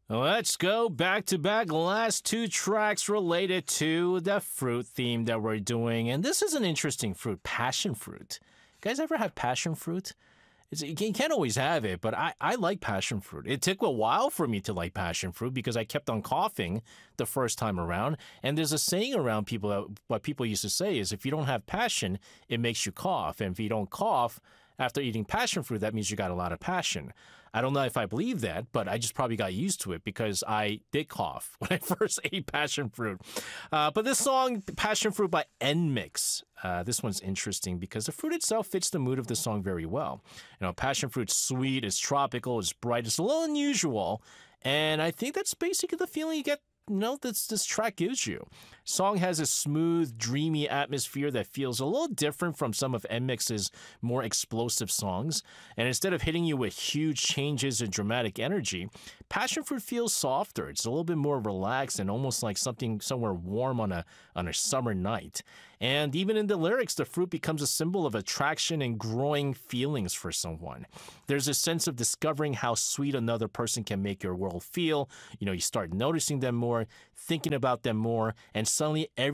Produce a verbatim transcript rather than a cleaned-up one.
Let's go back to back. Last two tracks related to the fruit theme that we're doing. And this is an interesting fruit, passion fruit. You guys ever have passion fruit? It's, you can't always have it, but I, I like passion fruit. It took a while for me to like passion fruit because I kept on coughing the first time around. And there's a saying around people that what people used to say is if you don't have passion, it makes you cough. And if you don't cough after eating passion fruit, that means you got a lot of passion. I don't know if I believe that, but I just probably got used to it because I did cough when I first ate passion fruit. Uh, but this song, Passion Fruit by N-Mix, uh, this one's interesting because the fruit itself fits the mood of the song very well. You know, passion fruit's sweet, it's tropical, it's bright, it's a little unusual, and I think that's basically the feeling you get you know, this this track gives you. Song has a smooth, dreamy atmosphere that feels a little different from some of N-Mix's more explosive songs. And instead of hitting you with huge changes and dramatic energy, Passion Fruit feels softer. It's a little bit more relaxed and almost like something somewhere warm on a on a summer night. And even in the lyrics, the fruit becomes a symbol of attraction and growing feelings for someone. There's a sense of discovering how sweet another person can make your world feel. You know, you start noticing them more, thinking about them more, and suddenly every